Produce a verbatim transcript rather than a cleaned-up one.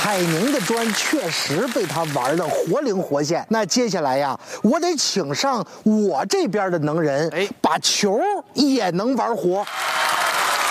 海宁的砖确实被他玩得活灵活现。那接下来呀，我得请上我这边的能人，哎，把球也能玩活。